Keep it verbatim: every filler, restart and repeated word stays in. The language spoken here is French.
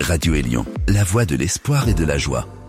Radio Élion, la voix de l'espoir et de la joie.